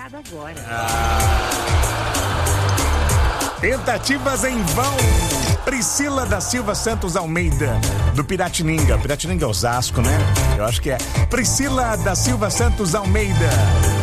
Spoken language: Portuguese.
recado agora. Tentativas em vão. Priscila da Silva Santos Almeida, do Piratininga. Piratininga é Osasco, né? Eu acho que é. Priscila da Silva Santos Almeida.